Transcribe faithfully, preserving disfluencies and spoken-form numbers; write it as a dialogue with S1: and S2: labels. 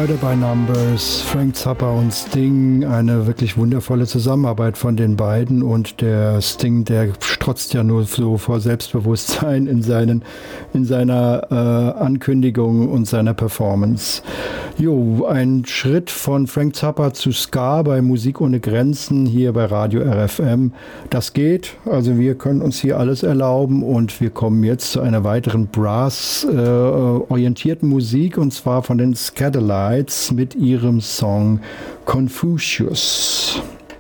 S1: Murder by Numbers, Frank Zappa und Sting, eine wirklich wundervolle Zusammenarbeit von den beiden, und der Sting, der strotzt ja nur so vor Selbstbewusstsein in, seinen, in seiner äh, Ankündigung und seiner Performance. Jo, ein Schritt von Frank Zappa zu Ska bei Musik ohne Grenzen hier bei Radio R F M. Das geht, also wir können uns hier alles erlauben, und wir kommen jetzt zu einer weiteren Brass-orientierten äh, Musik, und zwar von den Skatalites mit ihrem Song Confucius.